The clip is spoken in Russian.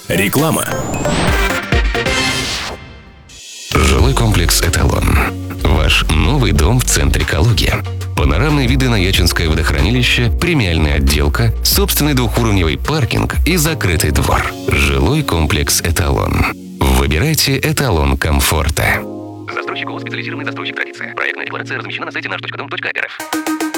Реклама. Жилой комплекс «Эталон». Ваш новый дом в центре Калуги. Панорамные виды на Ячинское водохранилище, премиальная отделка, собственный двухуровневый паркинг и закрытый двор. Жилой комплекс «Эталон». Выбирайте эталон комфорта. Застройщик ООО «Специализированный застройщик Традиция». Проектная декларация размещена на сайте наш.дом.рф.